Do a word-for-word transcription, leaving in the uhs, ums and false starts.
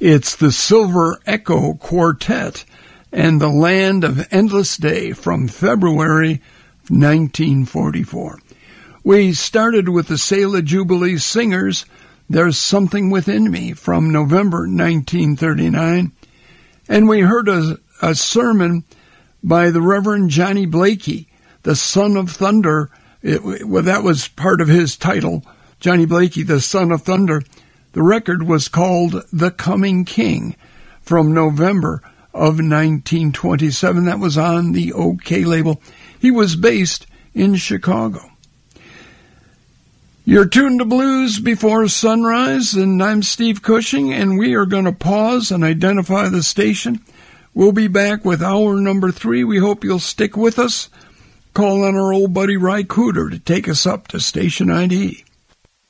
It's the Silver Echo Quartet and The Land of Endless Day from February nineteen forty-four. We started with the Selah Jubilee Singers, There's Something Within Me, from November nineteen thirty-nine. And we heard a, a sermon by the Reverend Johnny Blakey, the Son of Thunder. It, well, that was part of his title, Johnny Blakey, the Son of Thunder. The record was called The Coming King from November of nineteen twenty-seven. That was on the OK label. He was based in Chicago. You're tuned to Blues Before Sunrise, and I'm Steve Cushing, and we are going to pause and identify the station. We'll be back with hour number three. We hope you'll stick with us. Call on our old buddy Ry Cooder to take us up to Station I D.